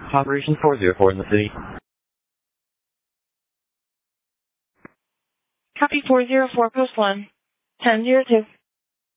Operation 404 in the city. Copy 404, post 1, 1002.